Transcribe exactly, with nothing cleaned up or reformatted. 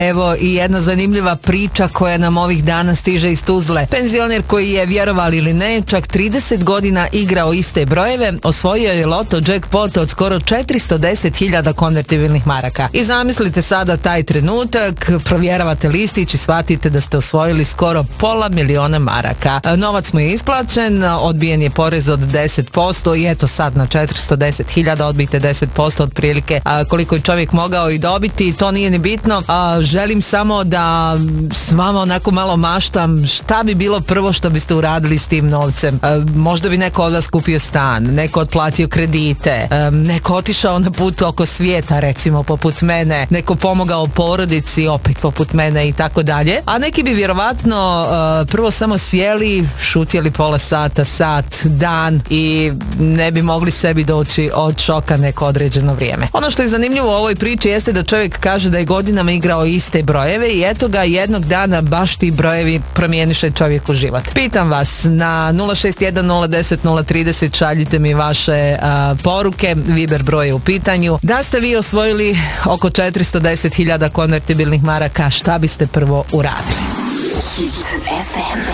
Evo i jedna zanimljiva priča koja nam ovih dana stiže iz Tuzle. Penzioner koji je, vjerovali ili ne, čak trideset godina igrao iste brojeve, osvojio je loto jackpot od skoro četiristo deset hiljada konvertibilnih maraka. I zamislite sada taj trenutak, provjeravate listić i shvatite da ste osvojili skoro pola miliona maraka. Novac mu je isplaćen, odbijen je porez od deset posto i eto sad na četiristo deset hiljada odbijte deset posto otprilike a, koliko je čovjek mogao i dobiti, to nije ni bitno. A, želim samo da s vama onako malo maštam šta bi bilo prvo što biste uradili s tim novcem. A, možda bi neko od vas kupio stan, neko otplatio kredite, a, neko otišao na put oko svijeta, recimo poput mene, neko pomogao porodici, opet poput mene i tako dalje. A neki bi vjerovatno a, prvo samo sjeli, šutjeli pola sata, sat, dan i ne bi mogli sebi doći od šoka neko određeno vrijeme. Ono što je zanimljivo u ovoj priči jeste da čovjek kaže da je godinama igrao iste brojeve i eto ga jednog dana baš ti brojevi promijeniše čovjeku život. Pitam vas na nula šest jedan nula deset nula trideset, šaljite mi vaše a, poruke, Viber broj je u pitanju. Da ste vi osvojili oko četiristo deset hiljada konvertibilnih maraka, šta biste prvo uradili?